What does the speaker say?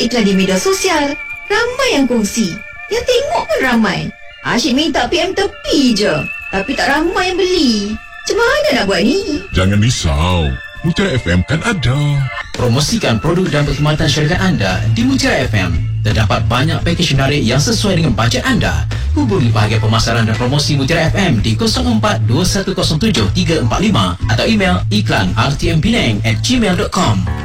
iklan di media sosial, ramai yang kongsi. Yang tengok pun ramai. Asyik minta PM tepi je, tapi tak ramai yang beli. Macam mana nak buat ni? Jangan risau, Mutiara FM kan ada. Promosikan produk dan perkhidmatan syarikat anda di Mutiara FM. Terdapat banyak pakej menarik yang sesuai dengan bajet anda. Hubungi bahagian pemasaran dan promosi Mutiara FM di 042107 345 atau email iklan rtmpinang@gmail.com.